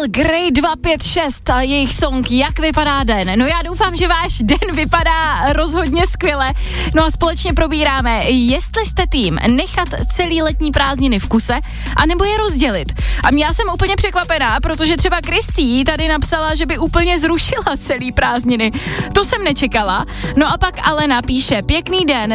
Grey 256 a jejich song Jak vypadá den. No já doufám, že váš den vypadá rozhodně skvěle. No a společně probíráme, jestli jste tým nechat celý letní prázdniny v kuse, anebo je rozdělit. A já jsem úplně překvapená, protože třeba Kristý tady napsala, že by úplně zrušila celý prázdniny. To jsem nečekala. No a pak Alena píše, pěkný den,